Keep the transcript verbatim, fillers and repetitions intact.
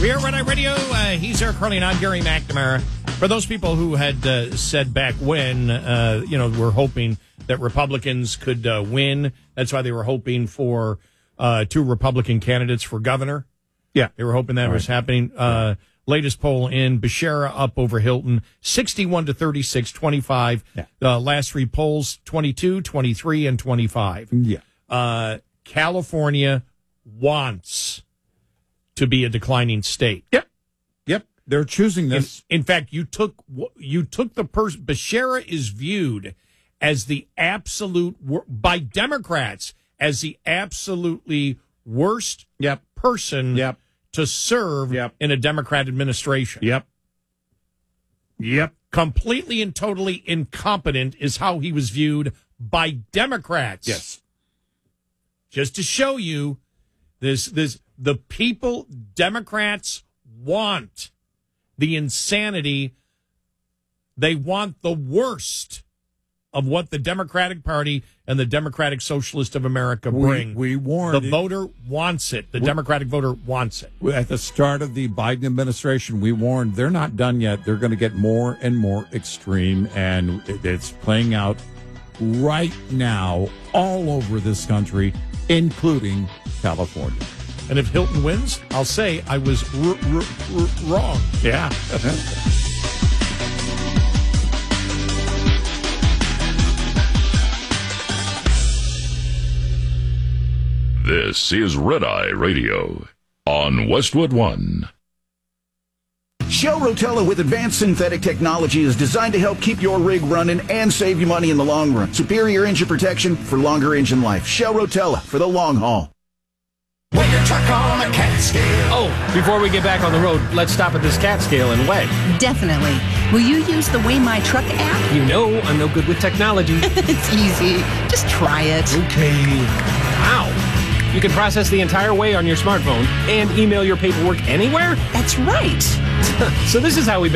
Here at Red Eye Radio, uh, he's Eric Curley and I'm Gary McNamara. For those people who had uh, said back when, uh, you know, we're hoping that Republicans could uh, win. That's why they were hoping for uh, two Republican candidates for governor. Yeah. They were hoping that All was right. happening. Uh, latest poll in, Bashara up over Hilton, sixty-one to thirty-six, twenty-five. Yeah. Uh, last three polls, twenty-two, twenty-three, and twenty-five. Yeah. Uh, California wants to be a declining state. Yep. Yep. They're choosing In, this. in fact, you took you took the person. Bashara is viewed as the absolute wor- by Democrats as the absolutely worst Yep. person Yep. to serve Yep. in a Democrat administration. Yep. Yep. Completely and totally incompetent is how he was viewed by Democrats. Yes. Just to show you this this the people Democrats want the insanity. They want the worst of what the Democratic Party and the Democratic Socialist of America bring. We, we warned the voter wants it. The we, Democratic voter wants it. At the start of the Biden administration, we warned they're not done yet. They're going to get more and more extreme, and it, it's playing out right now all over this country, including California. And if Hilton wins, I'll say I was r- r- r- wrong. Yeah. This is Red Eye Radio on Westwood One. Shell Rotella with advanced synthetic technology is designed to help keep your rig running and save you money in the long run. Superior engine protection for longer engine life. Shell Rotella for the long haul. Weigh your truck on a cat scale. Oh, before we get back on the road, let's stop at this cat scale and weigh. Definitely. Will you use the Weigh My Truck app? You know I'm no good with technology. It's easy. Just try it. Okay. Wow. You can process the entire weigh on your smartphone and email your paperwork anywhere? That's right. So this is how we